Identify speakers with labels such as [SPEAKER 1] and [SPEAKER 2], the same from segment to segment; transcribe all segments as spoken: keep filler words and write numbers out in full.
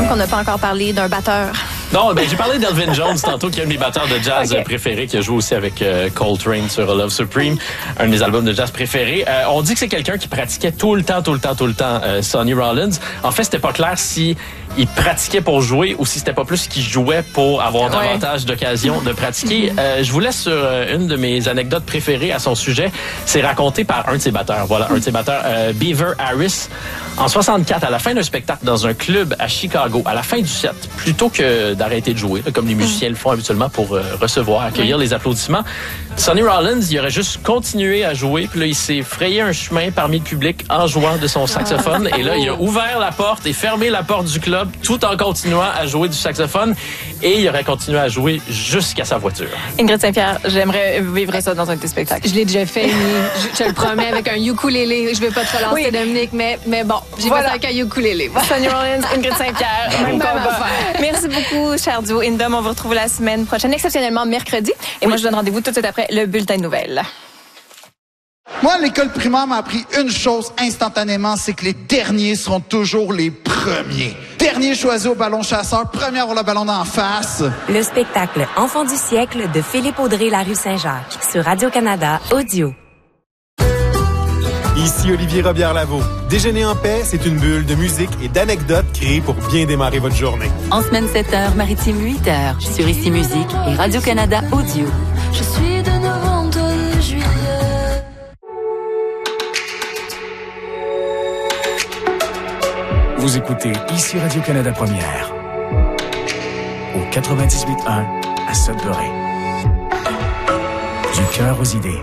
[SPEAKER 1] qu'on n'a pas encore parlé d'un batteur.
[SPEAKER 2] Non, ben j'ai parlé d'Elvin Jones tantôt, qui est un de mes batteurs de jazz okay. préférés, qui a joué aussi avec euh, Coltrane sur Love Supreme, un de mes albums de jazz préférés. Euh, on dit que c'est quelqu'un qui pratiquait tout le temps, tout le temps, tout le temps euh, Sonny Rollins. En fait, c'était pas clair si il pratiquait pour jouer ou si c'était pas plus qu'il jouait pour avoir davantage ouais. d'occasion de pratiquer. euh, je vous laisse sur euh, une de mes anecdotes préférées à son sujet. C'est raconté par un de ses batteurs. Voilà, un de ses batteurs, euh, Beaver Harris. En soixante-quatre, à la fin d'un spectacle dans un club à Chicago, à la fin du set, plutôt que d'arrêter de jouer, comme les musiciens le font habituellement pour euh, recevoir, accueillir oui. les applaudissements, Sonny Rollins, il aurait juste continué à jouer, puis là, il s'est frayé un chemin parmi le public en jouant de son saxophone. Et là, il a ouvert la porte et fermé la porte du club tout en continuant à jouer du saxophone. Et il aurait continué à jouer jusqu'à sa voiture.
[SPEAKER 1] Ingrid Saint-Pierre, j'aimerais vivre ça dans un de tes spectacles.
[SPEAKER 3] Je l'ai déjà fait, mais je te le promets, avec un ukulélé. Je vais pas te relancer, oui. Dominique, mais, mais bon, j'ai voilà. fait ça avec un ukulélé. Voilà.
[SPEAKER 1] Sonny Rollins, Ingrid Saint-Pierre, même combat. Merci beaucoup, cher duo Indom. On vous retrouve la semaine prochaine, exceptionnellement mercredi. Et oui. moi, je donne rendez-vous tout de suite après le bulletin de nouvelles.
[SPEAKER 4] Moi, l'école primaire m'a appris une chose instantanément, c'est que les derniers seront toujours les premiers. Dernier choisi au ballon chasseur, premier à avoir le ballon d'en face.
[SPEAKER 5] Le spectacle Enfant du siècle de Philippe Audrey, la rue Saint-Jacques, sur Radio-Canada Audio.
[SPEAKER 6] Ici Olivier Robillard-Lavaux. Déjeuner en paix, c'est une bulle de musique et d'anecdotes créées pour bien démarrer votre journée.
[SPEAKER 7] En semaine sept heures, maritime huit heures, sur Ici Musique et Radio-Canada Audio.
[SPEAKER 8] Je suis de novembre de juillet.
[SPEAKER 9] Vous écoutez Ici Radio-Canada Première, au quatre-vingt-dix-huit un à Sudbury. Du cœur aux idées.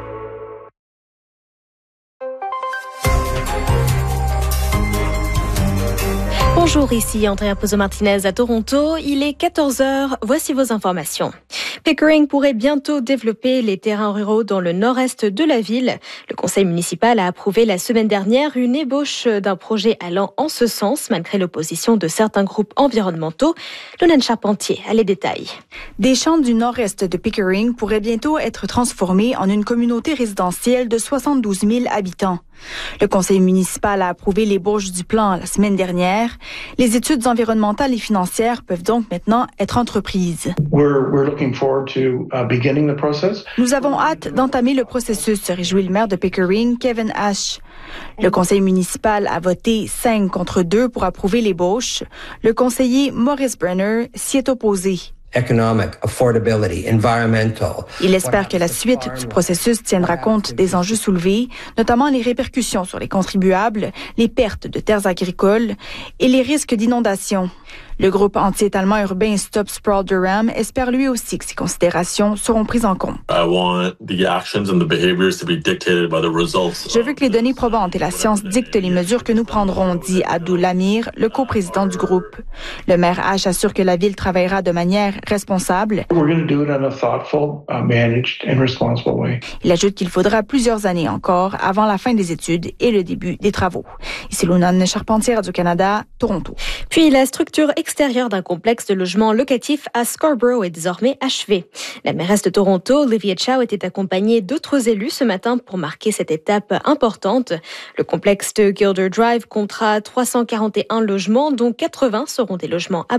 [SPEAKER 10] Bonjour, ici Andrea Pozzo-Martinez à Toronto. Il est quatorze heures. Voici vos informations. Pickering pourrait bientôt développer les terrains ruraux dans le nord-est de la ville. Le conseil municipal a approuvé la semaine dernière une ébauche d'un projet allant en ce sens, malgré l'opposition de certains groupes environnementaux. Lorraine Charpentier a les détails.
[SPEAKER 11] Des champs du nord-est de Pickering pourraient bientôt être transformés en une communauté résidentielle de soixante-douze mille habitants. Le conseil municipal a approuvé l'ébauche du plan la semaine dernière. Les études environnementales et financières peuvent donc maintenant être entreprises.
[SPEAKER 12] We're, we're looking forward to, uh, beginning the process.
[SPEAKER 11] Nous avons hâte d'entamer le processus, se réjouit le maire de Pickering, Kevin Ash. Le conseil municipal a voté cinq contre deux pour approuver l'ébauche. Le conseiller Maurice Brenner s'y est opposé.
[SPEAKER 13] Economic, affordability, environmental.
[SPEAKER 11] Il espère que la suite du processus tiendra compte des enjeux soulevés, notamment les répercussions sur les contribuables, les pertes de terres agricoles et les risques d'inondation. Le groupe anti-étalement urbain Stop Sprawl Durham espère lui aussi que ces considérations seront prises en compte.
[SPEAKER 14] I want the actions and the behaviors to be dictated by the results.
[SPEAKER 11] Je veux que les données probantes et la science dictent les mesures que nous prendrons, dit Abdul Amir, le coprésident du groupe. Le maire H assure que la ville travaillera de manière responsable.
[SPEAKER 12] We're going to do it in a thoughtful, uh, managed and responsible way.
[SPEAKER 11] Il ajoute qu'il faudra plusieurs années encore avant la fin des études et le début des travaux. Ici Lorraine Charpentier, Radio-Canada, Toronto.
[SPEAKER 10] Puis la structure extérieure d'un complexe de logements locatifs à Scarborough est désormais achevée. La mairesse de Toronto, Olivia Chow, était accompagnée d'autres élus ce matin pour marquer cette étape importante. Le complexe de Gilder Drive comptera trois cent quarante et un logements, dont quatre-vingts seront des logements